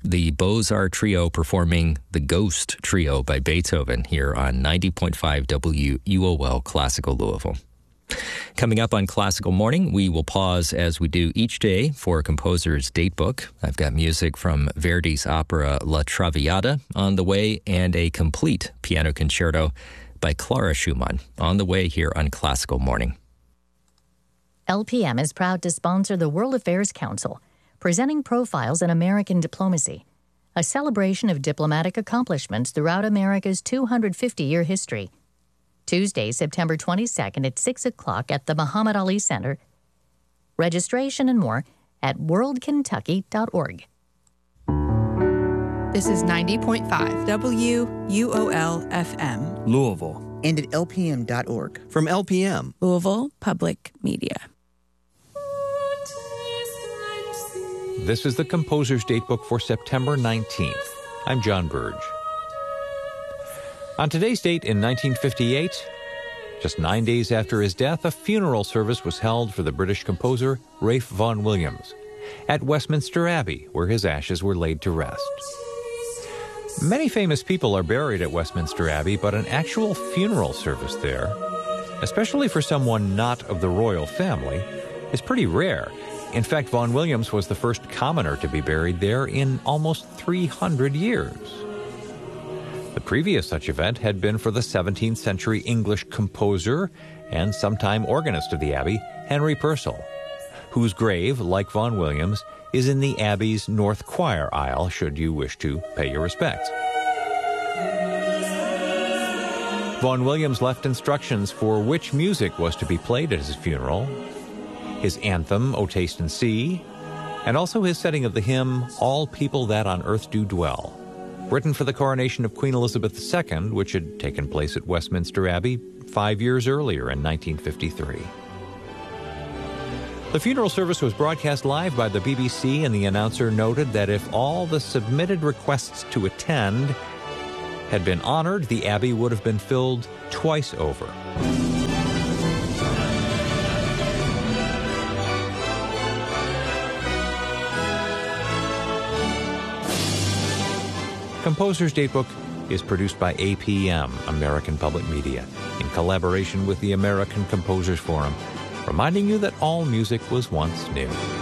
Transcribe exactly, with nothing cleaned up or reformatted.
the Beaux-Arts Trio performing the Ghost Trio by Beethoven here on ninety point five W U O L Classical Louisville. Coming up on Classical Morning, we will pause as we do each day for a composer's datebook. I've got music from Verdi's opera La Traviata on the way and a complete piano concerto by Clara Schumann on the way here on Classical Morning. L P M is proud to sponsor the World Affairs Council, presenting Profiles in American Diplomacy, a celebration of diplomatic accomplishments throughout America's two hundred fifty year history. Tuesday, September twenty-second at six o'clock at the Muhammad Ali Center. Registration and more at world kentucky dot org. This is ninety point five W U O L F M. Louisville. And at L P M dot org. From L P M. Louisville Public Media. This is the Composer's Datebook for September nineteenth. I'm John Burge. On today's date in nineteen fifty-eight, just nine days after his death, a funeral service was held for the British composer Ralph Vaughan Williams at Westminster Abbey, where his ashes were laid to rest. Many famous people are buried at Westminster Abbey, but an actual funeral service there, especially for someone not of the royal family, is pretty rare. In fact, Vaughan Williams was the first commoner to be buried there in almost three hundred years. The previous such event had been for the seventeenth century English composer and sometime organist of the Abbey, Henry Purcell, whose grave, like Vaughan Williams, is in the Abbey's north choir aisle, should you wish to pay your respects. Vaughan Williams left instructions for which music was to be played at his funeral, his anthem, O Taste and See, and also his setting of the hymn, All People That on Earth Do Dwell, written for the coronation of Queen Elizabeth the Second, which had taken place at Westminster Abbey five years earlier in nineteen fifty-three. The funeral service was broadcast live by the B B C, and the announcer noted that if all the submitted requests to attend had been honored, the Abbey would have been filled twice over. Composer's Datebook is produced by A P M, American Public Media, in collaboration with the American Composers Forum, reminding you that all music was once new.